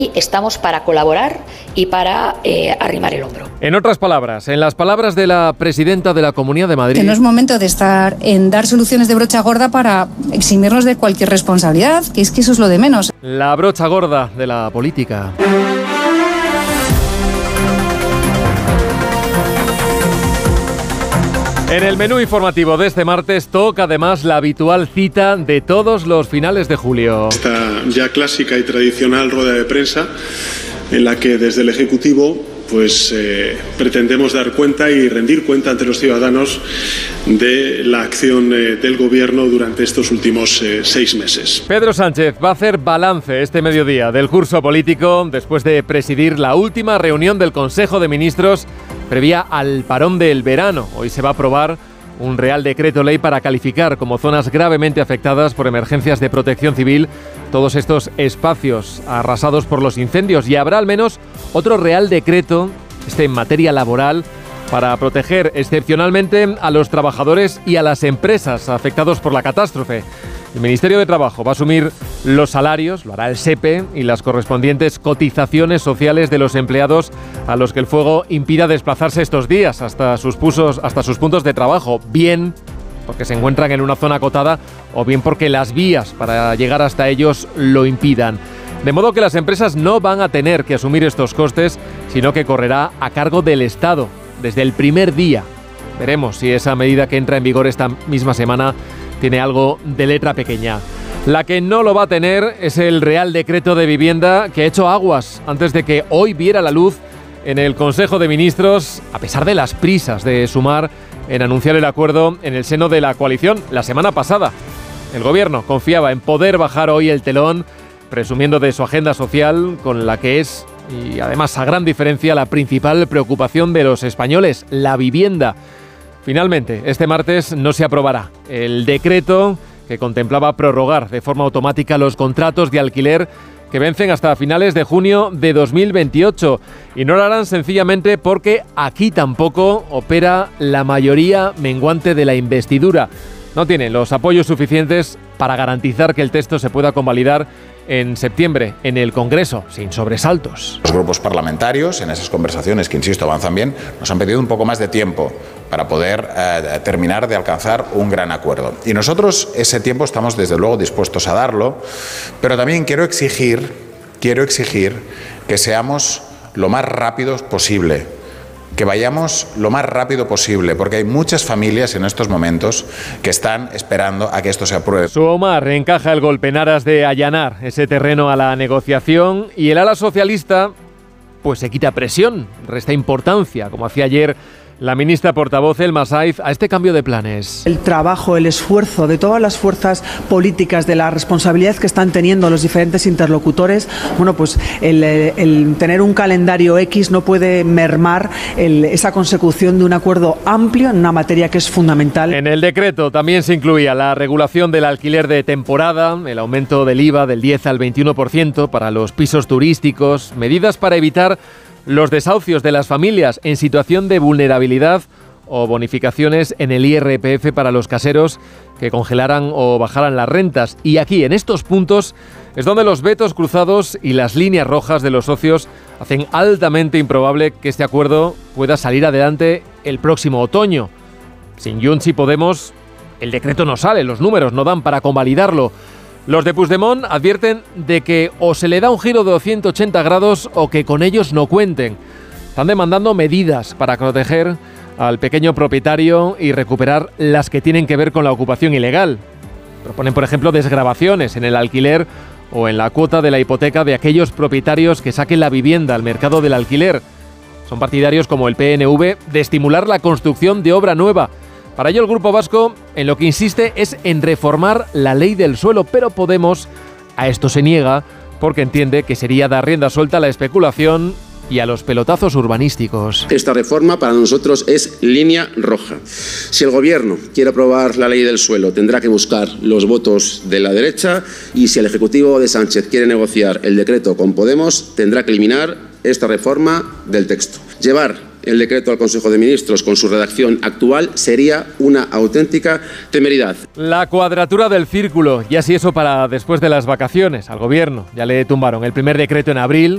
Estamos para colaborar y para arrimar el hombro. En otras palabras, en las palabras de la presidenta de la Comunidad de Madrid... Que no es momento de estar en dar soluciones de brocha gorda para eximirnos de cualquier responsabilidad, que es que eso es lo de menos. La brocha gorda de la política. En el menú informativo de este martes toca además la habitual cita de todos los finales de julio. Esta ya clásica y tradicional rueda de prensa en la que desde el Ejecutivo pretendemos dar cuenta y rendir cuenta ante los ciudadanos de la acción del Gobierno durante estos últimos 6 meses. Pedro Sánchez va a hacer balance este mediodía del curso político después de presidir la última reunión del Consejo de Ministros previa al parón del verano. Hoy se va a aprobar un Real Decreto Ley para calificar como zonas gravemente afectadas por emergencias de protección civil todos estos espacios arrasados por los incendios, y habrá al menos otro Real Decreto, en materia laboral, para proteger excepcionalmente a los trabajadores y a las empresas afectados por la catástrofe. El Ministerio de Trabajo va a asumir los salarios, lo hará el SEPE, y las correspondientes cotizaciones sociales de los empleados a los que el fuego impida desplazarse estos días hasta sus puntos de trabajo, bien porque se encuentran en una zona acotada o bien porque las vías para llegar hasta ellos lo impidan. De modo que las empresas no van a tener que asumir estos costes, sino que correrá a cargo del Estado desde el primer día. Veremos si esa medida que entra en vigor esta misma semana tiene algo de letra pequeña. La que no lo va a tener es el Real Decreto de Vivienda, que ha hecho aguas antes de que hoy viera la luz en el Consejo de Ministros, a pesar de las prisas de Sumar en anunciar el acuerdo en el seno de la coalición la semana pasada. El Gobierno confiaba en poder bajar hoy el telón, presumiendo de su agenda social, con la que es, y además a gran diferencia, la principal preocupación de los españoles, la vivienda. Finalmente, este martes no se aprobará el decreto que contemplaba prorrogar de forma automática los contratos de alquiler que vencen hasta finales de junio de 2028. Y no lo harán sencillamente porque aquí tampoco opera la mayoría menguante de la investidura. No tienen los apoyos suficientes para garantizar que el texto se pueda convalidar en septiembre en el Congreso, sin sobresaltos. Los grupos parlamentarios, en esas conversaciones que, insisto, avanzan bien, nos han pedido un poco más de tiempo para poder terminar de alcanzar un gran acuerdo. Y nosotros ese tiempo estamos, desde luego, dispuestos a darlo, pero también quiero exigir que seamos lo más rápidos posible, que vayamos lo más rápido posible, porque hay muchas familias en estos momentos que están esperando a que esto se apruebe. Sumar encaja el golpe en aras de allanar ese terreno a la negociación, y el ala socialista pues se quita presión, resta importancia, como hacía ayer la ministra portavoz Elma Saiz, a este cambio de planes. El trabajo, el esfuerzo de todas las fuerzas políticas, de la responsabilidad que están teniendo los diferentes interlocutores, bueno, pues el tener un calendario X no puede mermar esa consecución de un acuerdo amplio en una materia que es fundamental. En el decreto también se incluía la regulación del alquiler de temporada, el aumento del IVA del 10 al 21% para los pisos turísticos, medidas para evitar los desahucios de las familias en situación de vulnerabilidad o bonificaciones en el IRPF para los caseros que congelaran o bajaran las rentas. Y aquí, en estos puntos, es donde los vetos cruzados y las líneas rojas de los socios hacen altamente improbable que este acuerdo pueda salir adelante el próximo otoño. Sin Junts y Podemos, el decreto no sale, los números no dan para convalidarlo. Los de Puigdemont advierten de que o se le da un giro de 180 grados o que con ellos no cuenten. Están demandando medidas para proteger al pequeño propietario y recuperar las que tienen que ver con la ocupación ilegal. Proponen, por ejemplo, desgravaciones en el alquiler o en la cuota de la hipoteca de aquellos propietarios que saquen la vivienda al mercado del alquiler. Son partidarios, como el PNV, de estimular la construcción de obra nueva. Para ello, el Grupo Vasco en lo que insiste es en reformar la ley del suelo, pero Podemos a esto se niega porque entiende que sería dar rienda suelta a la especulación y a los pelotazos urbanísticos. Esta reforma para nosotros es línea roja. Si el Gobierno quiere aprobar la ley del suelo, tendrá que buscar los votos de la derecha, y si el Ejecutivo de Sánchez quiere negociar el decreto con Podemos, tendrá que eliminar esta reforma del texto. Llevar el decreto al Consejo de Ministros con su redacción actual sería una auténtica temeridad. La cuadratura del círculo, y así eso para después de las vacaciones. Al Gobierno ya le tumbaron el primer decreto en abril,